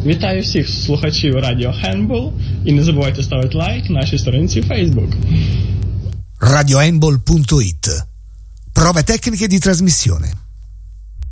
Вітаю всіх слухачів Радіо Handball і не забувайте ставити лайк нашій сторінці Facebook. radiohandball.it. Prove tecniche di trasmissione.